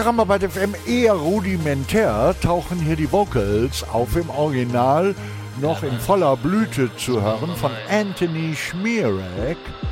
Karambarbeit FM eher rudimentär tauchen hier die Vocals auf, im Original noch in voller Blüte zu hören von Anthony Schmierek.